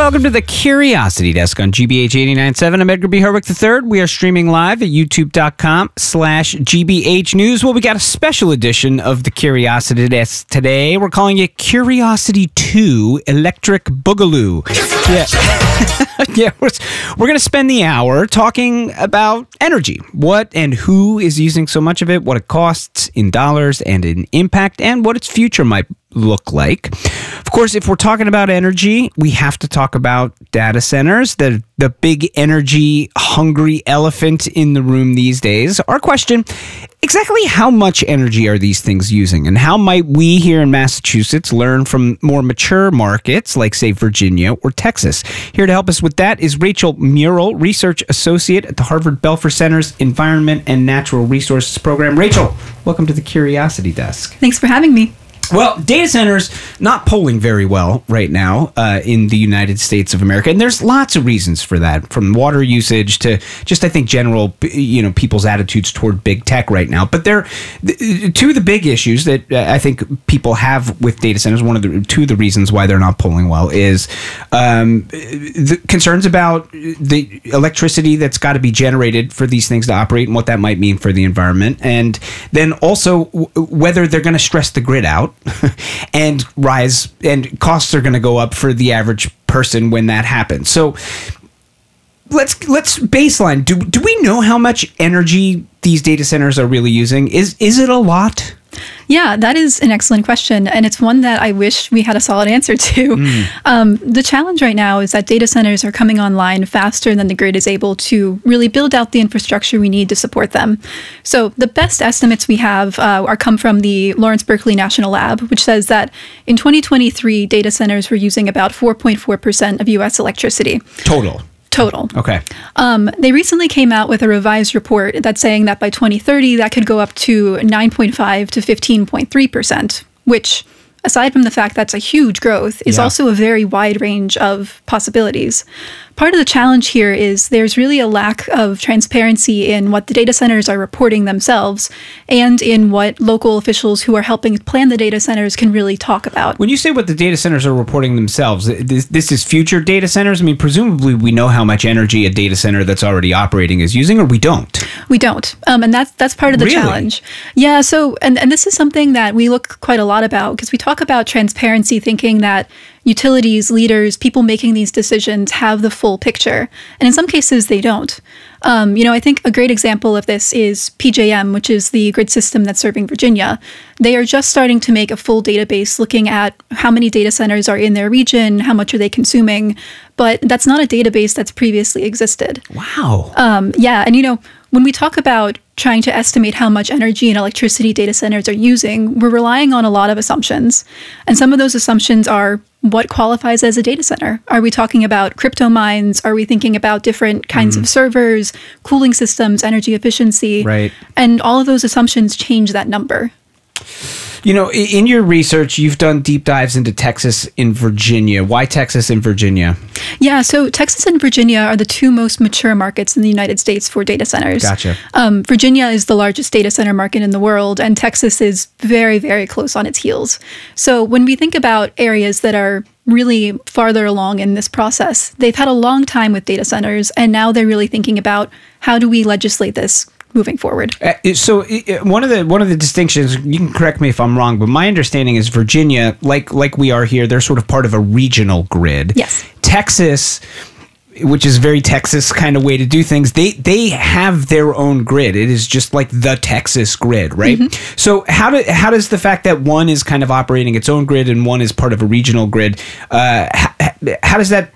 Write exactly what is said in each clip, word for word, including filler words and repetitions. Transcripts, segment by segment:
Welcome to the Curiosity Desk on G B H eighty-nine point seven. I'm Edgar B. Herwick the third. We are streaming live at youtube.com slash GBH News. Well, we got a special edition of the Curiosity Desk today. We're calling it Curiosity two Electric Boogaloo. Yeah, yeah we're, we're going to spend the hour talking about energy. What and who is using so much of it, what it costs in dollars and in impact, and what its future might look like. Of course, if we're talking about energy, we have to talk about data centers, the the big energy hungry elephant in the room these days. Our question, exactly how much energy are these things using, and how might we here in Massachusetts learn from more mature markets like, say, Virginia or Texas? Here to help us with that is Rachel Murrell, Research Associate at the Harvard Belfer Center's Environment and Natural Resources Program. Rachel, welcome to the Curiosity Desk. Thanks for having me. Well, data centers not polling very well right now uh, in the United States of America, and there's lots of reasons for that, from water usage to just, I think, general, you know, people's attitudes toward big tech right now. But there, two of the big issues that I think people have with data centers, one of the two of the reasons why they're not polling well is um, the concerns about the electricity that's got to be generated for these things to operate and what that might mean for the environment, and then also w- whether they're going to stress the grid out. and rise, and costs are going to go up for the average person when that happens. So let's let's baseline. Do do we know how much energy these data centers are really using? Is is it a lot? Yeah, that is an excellent question, and it's one that I wish we had a solid answer to. Mm. Um, the challenge right now is that data centers are coming online faster than the grid is able to really build out the infrastructure we need to support them. So the best estimates we have uh, are come from the Lawrence Berkeley National Lab, which says that in twenty twenty-three, data centers were using about four point four percent of U S electricity. Total. Total. Okay. Um, they recently came out with a revised report that's saying that by twenty thirty, that could go up to nine point five to fifteen point three percent, which, aside from the fact that's a huge growth, is yeah. also a very wide range of possibilities. Part of the challenge here is there's really a lack of transparency in what the data centers are reporting themselves and in what local officials who are helping plan the data centers can really talk about. When you say what the data centers are reporting themselves, this, this is future data centers? I mean, presumably we know how much energy a data center that's already operating is using, or we don't? We don't. Um, and that's that's part of the really? challenge. Yeah, so, and, and this is something that we look quite a lot about, because we talk about transparency, thinking that utilities, leaders, people making these decisions have the full picture. And in some cases, they don't. Um, you know, I think a great example of this is P J M, which is the grid system that's serving Virginia. They are just starting to make a full database looking at how many data centers are in their region, how much are they consuming. But that's not a database that's previously existed. Wow. Um, yeah. And, you know, when we talk about trying to estimate how much energy and electricity data centers are using, we're relying on a lot of assumptions. And some of those assumptions are what qualifies as a data center. Are we talking about crypto mines? Are we thinking about different kinds mm. of servers, cooling systems, energy efficiency? Right. And all of those assumptions change that number. You know, in your research, you've done deep dives into Texas and Virginia. Why Texas and Virginia? Yeah, so Texas and Virginia are the two most mature markets in the United States for data centers. Gotcha. Um, Virginia is the largest data center market in the world, and Texas is very, very close on its heels. So when we think about areas that are really farther along in this process, they've had a long time with data centers, and now they're really thinking about how do we legislate this moving forward. Uh, so uh, one of the one of the distinctions, you can correct me if I'm wrong, but my understanding is Virginia, like like we are here, they're sort of part of a regional grid. Yes. Texas, which is a very Texas kind of way to do things, they they have their own grid. It is just like the Texas grid, right? Mm-hmm. So how do how does the fact that one is kind of operating its own grid and one is part of a regional grid, uh, how, how does that,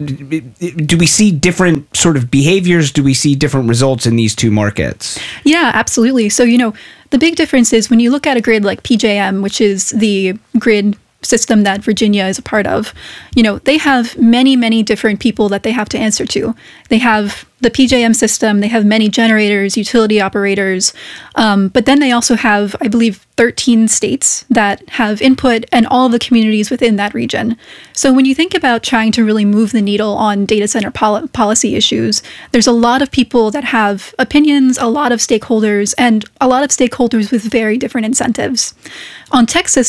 do we see different sort of behaviors? Do we see different results in these two markets? Yeah, absolutely. So, you know, the big difference is when you look at a grid like P J M, which is the grid system that Virginia is a part of, you know, they have many, many different people that they have to answer to. They have the P J M system, they have many generators, utility operators, um, but then they also have, I believe, thirteen states that have input and all of the communities within that region. So when you think about trying to really move the needle on data center pol- policy issues, there's a lot of people that have opinions, a lot of stakeholders, and a lot of stakeholders with very different incentives. On Texas,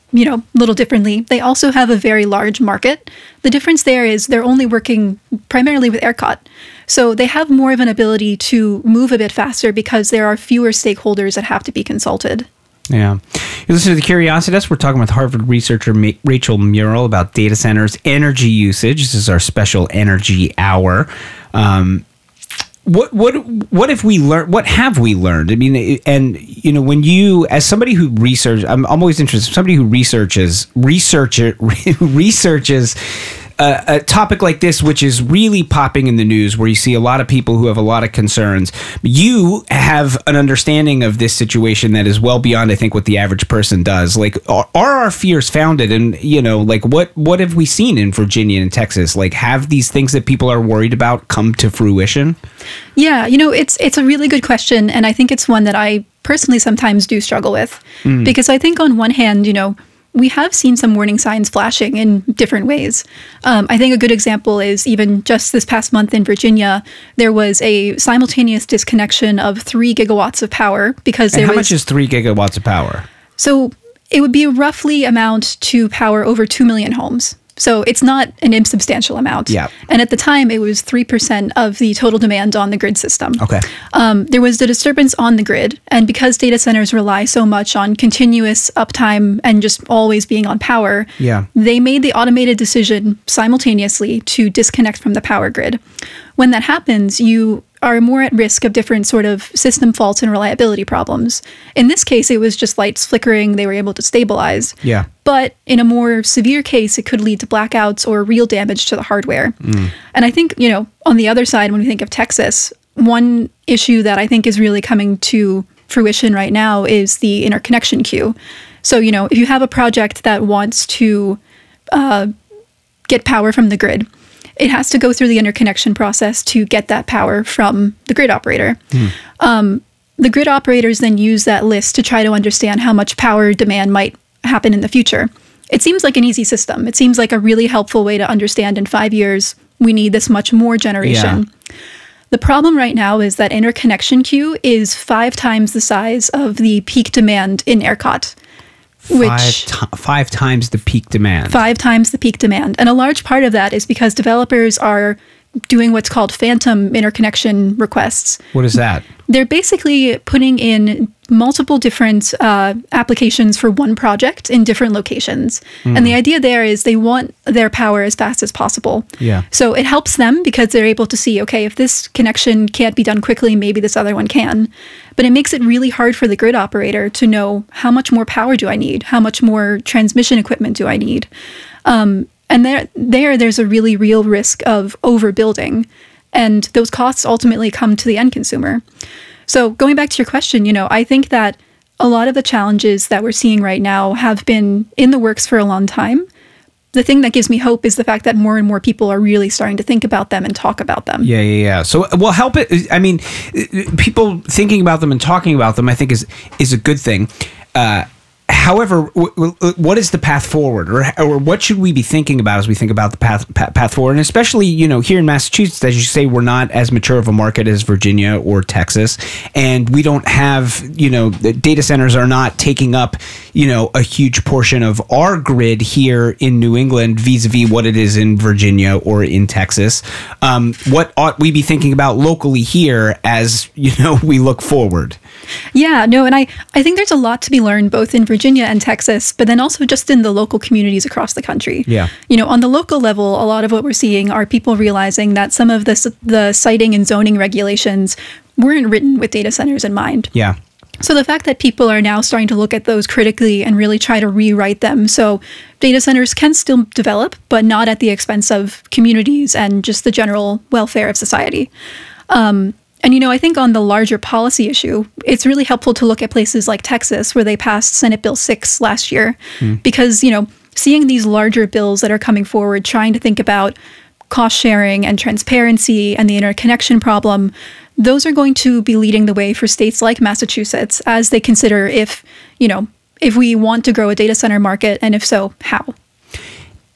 you know, a little differently. They also have a very large market. The difference there is they're only working primarily with ERCOT. So they have more of an ability to move a bit faster because there are fewer stakeholders that have to be consulted. Yeah. You listen to the Curiosity Desk. We're talking with Harvard researcher Ma- Rachel Murrell about data centers, energy usage. This is our special energy hour. Um, what what what have we learned? What have we learned? I mean, and you know, when you, as somebody who research, I'm, I'm always interested. Somebody who researches researcher researches. Uh, a topic like this, which is really popping in the news, where you see a lot of people who have a lot of concerns. You have an understanding of this situation that is well beyond, I think, what the average person does. Like, are, are our fears founded? And, you know, like, what, what have we seen in Virginia and Texas? Like, have these things that people are worried about come to fruition? Yeah, you know, it's it's a really good question. And I think it's one that I personally sometimes do struggle with. Mm. Because I think on one hand, you know, we have seen some warning signs flashing in different ways. Um, I think a good example is even just this past month in Virginia, there was a simultaneous disconnection of three gigawatts of power because and there how was, much is three gigawatts of power? So it would be roughly amount to power over two million homes. So it's not an insubstantial amount. Yeah. And at the time, it was three percent of the total demand on the grid system. Okay. Um, there was the disturbance on the grid. And because data centers rely so much on continuous uptime and just always being on power, yeah. they made the automated decision simultaneously to disconnect from the power grid. When that happens, you are more at risk of different sort of system faults and reliability problems. In this case, it was just lights flickering. They were able to stabilize. Yeah. But in a more severe case, it could lead to blackouts or real damage to the hardware. Mm. And I think, you know, on the other side, when we think of Texas, one issue that I think is really coming to fruition right now is the interconnection queue. So, you know, if you have a project that wants to uh, get power from the grid, it has to go through the interconnection process to get that power from the grid operator. Mm. Um, the grid operators then use that list to try to understand how much power demand might happen in the future. It seems like an easy system. It seems like a really helpful way to understand in five years, we need this much more generation. Yeah. The problem right now is that interconnection queue is five times the size of the peak demand in ERCOT. Which five, t- five times the peak demand. Five times the peak demand. And a large part of that is because developers are doing what's called phantom interconnection requests. What is that? They're basically putting in multiple different uh, applications for one project in different locations. Mm. And the idea there is they want their power as fast as possible. Yeah. So it helps them because they're able to see, okay, if this connection can't be done quickly, maybe this other one can. But it makes it really hard for the grid operator to know how much more power do I need? How much more transmission equipment do I need? Um, and there, there, there's a really real risk of overbuilding. And those costs ultimately come to the end consumer. So going back to your question, you know, I think that a lot of the challenges that we're seeing right now have been in the works for a long time. The thing that gives me hope is the fact that more and more people are really starting to think about them and talk about them. Yeah, yeah, yeah. So, well, help it. I mean, people thinking about them and talking about them, I think, is is a good thing. Uh, However, w- w- what is the path forward, or, or what should we be thinking about as we think about the path path, path forward? And especially, you know, here in Massachusetts, as you say, we're not as mature of a market as Virginia or Texas, and we don't have, you know, the data centers are not taking up, you know, a huge portion of our grid here in New England vis-a-vis what it is in Virginia or in Texas. Um, what ought we be thinking about locally here as, you know, we look forward? Yeah, no, and I, I think there's a lot to be learned both in Virginia and Texas, but then also just in the local communities across the country. Yeah. You know, on the local level, a lot of what we're seeing are people realizing that some of the, the siting and zoning regulations weren't written with data centers in mind. Yeah. So the fact that people are now starting to look at those critically and really try to rewrite them so data centers can still develop, but not at the expense of communities and just the general welfare of society. Um, And, you know, I think on the larger policy issue, it's really helpful to look at places like Texas, where they passed Senate Bill six last year, mm. because, you know, seeing these larger bills that are coming forward, trying to think about cost sharing and transparency and the interconnection problem, those are going to be leading the way for states like Massachusetts as they consider if, you know, if we want to grow a data center market, and if so, how.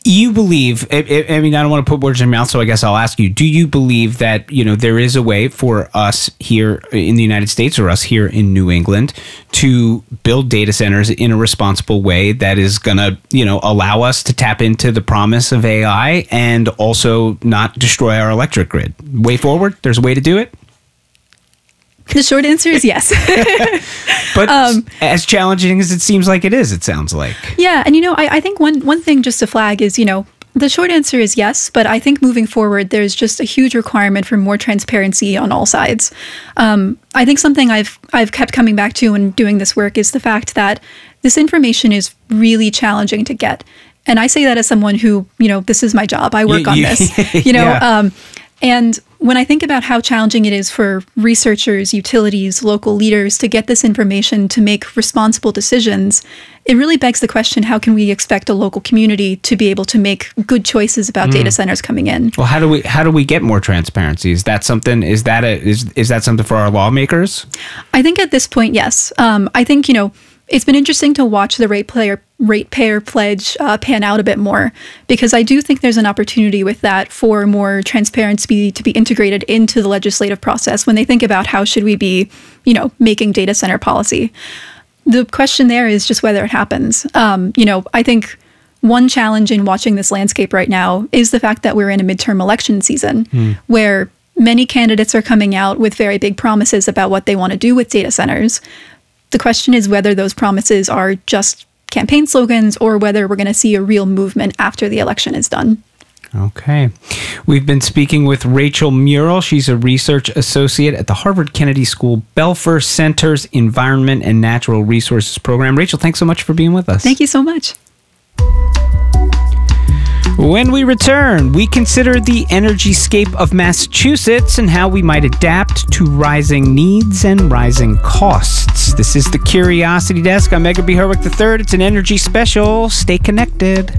You believe, I, I mean, I don't want to put words in your mouth, so I guess I'll ask you, do you believe that, you know, there is a way for us here in the United States or us here in New England to build data centers in a responsible way that is going to, you know, allow us to tap into the promise of A I and also not destroy our electric grid? Way forward? There's a way to do it? The short answer is yes. But um, as challenging as it seems like it is, it sounds like. Yeah. And, you know, I, I think one, one thing just to flag is, you know, the short answer is yes. But I think moving forward, there's just a huge requirement for more transparency on all sides. Um, I think something I've I've kept coming back to when doing this work is the fact that this information is really challenging to get. And I say that as someone who, you know, this is my job. I work you, on you, this, you know, yeah. um, and when I think about how challenging it is for researchers, utilities, local leaders to get this information to make responsible decisions, it really begs the question, how can we expect a local community to be able to make good choices about mm. data centers coming in? Well, how do we how do we get more transparency? Is that something is that a, is is that something for our lawmakers? I think at this point, yes. Um, I think, you know, it's been interesting to watch the ratepayer ratepayer pledge uh, pan out a bit more, because I do think there's an opportunity with that for more transparency to be integrated into the legislative process when they think about how should we be, you know, making data center policy. The question there is just whether it happens. Um, you know, I think one challenge in watching this landscape right now is the fact that we're in a midterm election season mm. where many candidates are coming out with very big promises about what they want to do with data centers. The question is whether those promises are just campaign slogans or whether we're going to see a real movement after the election is done. Okay. We've been speaking with Rachel Murrell. She's a research associate at the Harvard Kennedy School Belfer Center's Environment and Natural Resources Program. Rachel, thanks so much for being with us. Thank you so much. When we return, we consider the energyscape of Massachusetts and how we might adapt to rising needs and rising costs. This is the Curiosity Desk. I'm Edgar B. Herwick the third. It's an energy special. Stay connected.